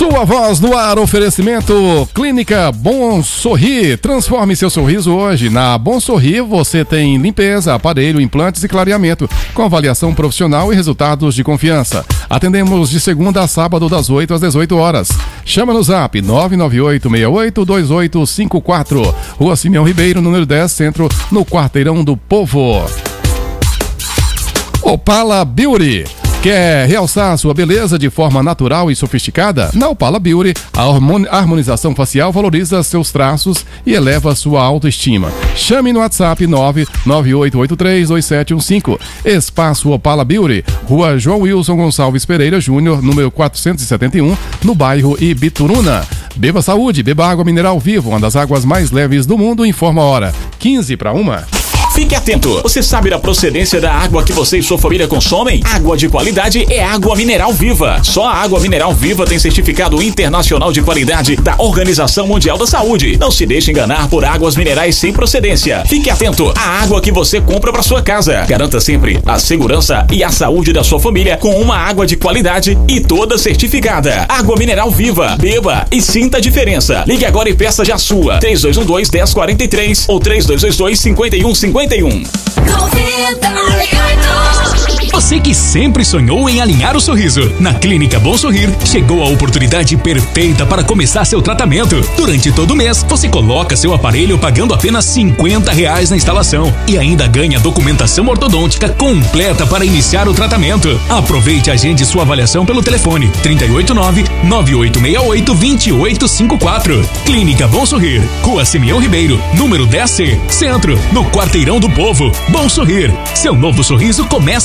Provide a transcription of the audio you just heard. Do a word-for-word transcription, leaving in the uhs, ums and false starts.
Sua voz no ar, oferecimento Clínica Bom Sorrir. Transforme seu sorriso hoje. Na Bom Sorrir você tem limpeza, aparelho, implantes e clareamento, com avaliação profissional e resultados de confiança. Atendemos de segunda a sábado das oito às dezoito horas. Chama no zap nove nove oito seis oito dois oito cinco quatro. Rua Simeão Ribeiro, número dez, Centro, no Quarteirão do Povo. Opala Beauty. Quer realçar sua beleza de forma natural e sofisticada? Na Opala Beauty, a harmonização facial valoriza seus traços e eleva sua autoestima. Chame no WhatsApp nove nove oito oito três dois sete um cinco. Espaço Opala Beauty, Rua João Wilson Gonçalves Pereira Júnior, número quatrocentos e setenta e um, no bairro Ibituruna. Beba saúde, beba água mineral Vivo, uma das águas mais leves do mundo. Informa a hora, quinze para uma. Fique atento, você sabe da procedência da água que você e sua família consomem? Água de qualidade é água mineral Viva. Só a água mineral Viva tem certificado internacional de qualidade da Organização Mundial da Saúde. Não se deixe enganar por águas minerais sem procedência. Fique atento à água que você compra para sua casa. Garanta sempre a segurança e a saúde da sua família com uma água de qualidade e toda certificada. Água mineral Viva. Beba e sinta a diferença. Ligue agora e peça já a sua. três dois um dois, um zero quatro três ou três dois dois dois, cinco um cinco um. Você que sempre sonhou em alinhar o sorriso, na Clínica Bom Sorrir chegou a oportunidade perfeita para começar seu tratamento. Durante todo o mês, você coloca seu aparelho pagando apenas cinquenta reais na instalação e ainda ganha documentação ortodôntica completa para iniciar o tratamento. Aproveite e agende sua avaliação pelo telefone trinta e oito nove, nove oito seis oito, dois oito cinco quatro. Clínica Bom Sorrir, Rua Simeão Ribeiro, número dez C, Centro, no Quarteirão do Povo. Bom Sorrir, seu novo sorriso começa